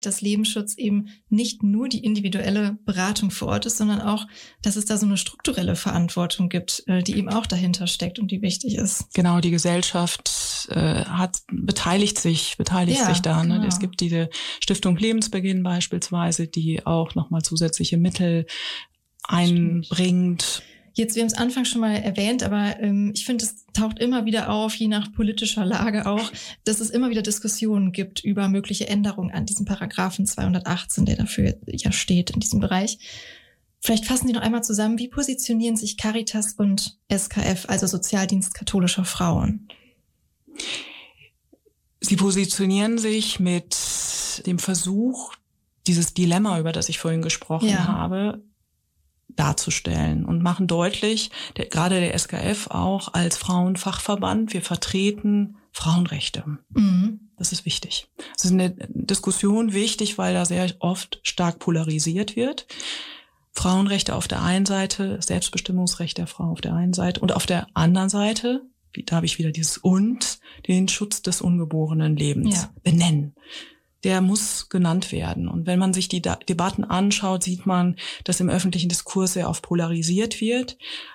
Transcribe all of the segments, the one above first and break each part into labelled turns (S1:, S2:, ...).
S1: dass Lebensschutz eben nicht nur die individuelle Beratung vor Ort ist, sondern auch, dass es da so eine strukturelle Verantwortung gibt, die eben auch dahinter steckt und die wichtig ist.
S2: Genau, die Gesellschaft beteiligt sich da. Ne?
S1: Genau.
S2: Es gibt diese Stiftung Lebensbeginn beispielsweise, die auch nochmal zusätzliche Mittel einbringt.
S1: Jetzt, wir haben es Anfang schon mal erwähnt, aber ich finde, es taucht immer wieder auf, je nach politischer Lage auch, dass es immer wieder Diskussionen gibt über mögliche Änderungen an diesem Paragraphen 218, der dafür ja steht in diesem Bereich. Vielleicht fassen Sie noch einmal zusammen, wie positionieren sich Caritas und SKF, also Sozialdienst katholischer Frauen?
S2: Sie positionieren sich mit dem Versuch, dieses Dilemma, über das ich vorhin gesprochen habe, darzustellen und machen deutlich, gerade der SKF auch als Frauenfachverband, wir vertreten Frauenrechte.
S1: Mhm.
S2: Das ist wichtig. Es ist eine Diskussion wichtig, weil da sehr oft stark polarisiert wird. Frauenrechte auf der einen Seite, Selbstbestimmungsrecht der Frau auf der einen Seite und auf der anderen Seite, da habe ich wieder dieses und, den Schutz des ungeborenen Lebens benennen. Der muss genannt werden. Und wenn man sich die Debatten anschaut, sieht man, dass im öffentlichen Diskurs sehr oft polarisiert wird.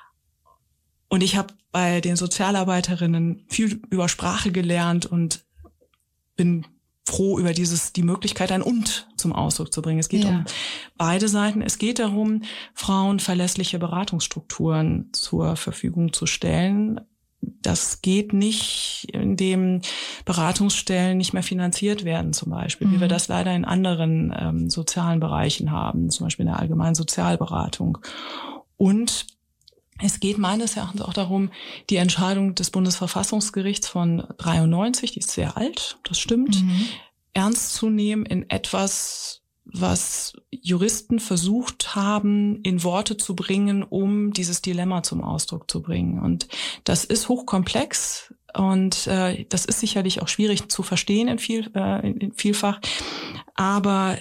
S2: Und ich habe bei den Sozialarbeiterinnen viel über Sprache gelernt und bin froh über die Möglichkeit, ein Und zum Ausdruck zu bringen. Es geht um beide Seiten. Es geht darum, Frauen verlässliche Beratungsstrukturen zur Verfügung zu stellen. Das geht nicht, indem Beratungsstellen nicht mehr finanziert werden, zum Beispiel, wie wir das leider in anderen sozialen Bereichen haben, zum Beispiel in der allgemeinen Sozialberatung. Und es geht meines Erachtens auch darum, die Entscheidung des Bundesverfassungsgerichts von 93, die ist sehr alt, das stimmt, ernst zu nehmen in etwas, was Juristen versucht haben, in Worte zu bringen, um dieses Dilemma zum Ausdruck zu bringen. Und das ist hochkomplex und das ist sicherlich auch schwierig zu verstehen in vielfach. Aber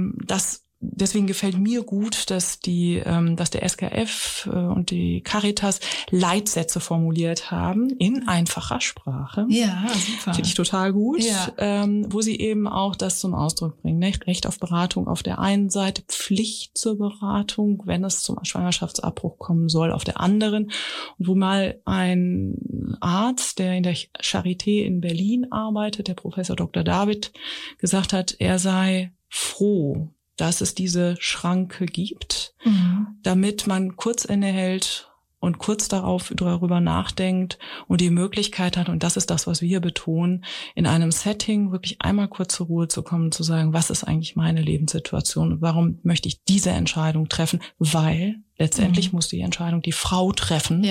S2: deswegen gefällt mir gut, dass der SKF und die Caritas Leitsätze formuliert haben in einfacher Sprache.
S1: Ja, super.
S2: Finde ich total gut, wo sie eben auch das zum Ausdruck bringen. Ne? Recht auf Beratung auf der einen Seite, Pflicht zur Beratung, wenn es zum Schwangerschaftsabbruch kommen soll, auf der anderen. Und wo mal ein Arzt, der in der Charité in Berlin arbeitet, der Professor Dr. David, gesagt hat, er sei froh, dass es diese Schranke gibt, damit man kurz innehält und kurz darüber nachdenkt und die Möglichkeit hat, und das ist das, was wir betonen, in einem Setting wirklich einmal kurz zur Ruhe zu kommen, zu sagen, was ist eigentlich meine Lebenssituation und warum möchte ich diese Entscheidung treffen, weil letztendlich muss die Entscheidung die Frau treffen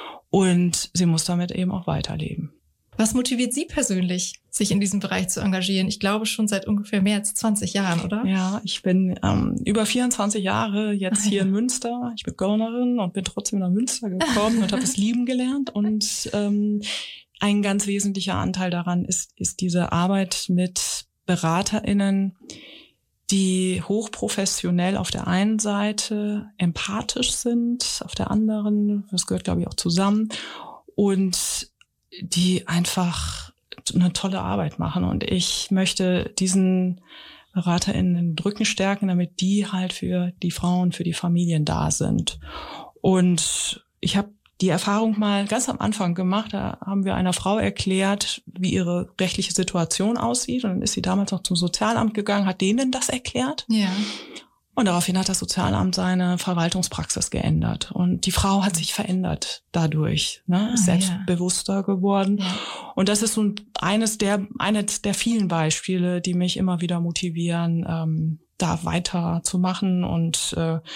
S2: und sie muss damit eben auch weiterleben.
S1: Was motiviert Sie persönlich, sich in diesem Bereich zu engagieren? Ich glaube schon seit ungefähr mehr als 20 Jahren, oder?
S2: Ja, ich bin über 24 Jahre jetzt hier in Münster. Ich bin Gaunerin und bin trotzdem nach Münster gekommen und habe es lieben gelernt. Und ein ganz wesentlicher Anteil daran ist diese Arbeit mit BeraterInnen, die hochprofessionell auf der einen Seite empathisch sind, auf der anderen, das gehört glaube ich auch zusammen, und die einfach eine tolle Arbeit machen. Und ich möchte diesen BeraterInnen den Rücken stärken, damit die halt für die Frauen, für die Familien da sind. Und ich habe die Erfahrung mal ganz am Anfang gemacht, da haben wir einer Frau erklärt, wie ihre rechtliche Situation aussieht. Und dann ist sie damals noch zum Sozialamt gegangen, hat denen das erklärt.
S1: Ja.
S2: Und daraufhin hat das Sozialamt seine Verwaltungspraxis geändert. Und die Frau hat sich verändert dadurch, ne? Ist selbstbewusster geworden. Ja. Und das ist so eines der vielen Beispiele, die mich immer wieder motivieren, da weiterzumachen und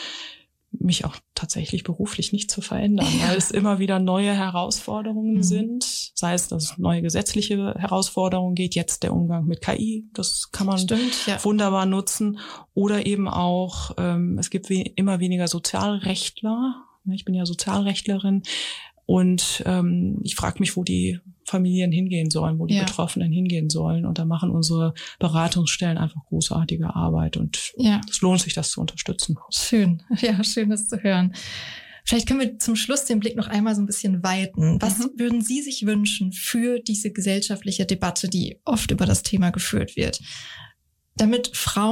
S2: mich auch tatsächlich beruflich nicht zu verändern, weil es immer wieder neue Herausforderungen sind, sei es, dass es neue gesetzliche Herausforderungen geht, jetzt der Umgang mit KI, das kann man wunderbar nutzen, oder eben auch, es gibt immer weniger Sozialrechtler, ich bin ja Sozialrechtlerin, und ich frage mich, wo die Familien hingehen sollen, wo die Betroffenen hingehen sollen. Und da machen unsere Beratungsstellen einfach großartige Arbeit. Und es lohnt sich, das zu unterstützen.
S1: Schön. Ja, schön, das zu hören. Vielleicht können wir zum Schluss den Blick noch einmal so ein bisschen weiten. Was würden Sie sich wünschen für diese gesellschaftliche Debatte, die oft über das Thema geführt wird? damit Frauen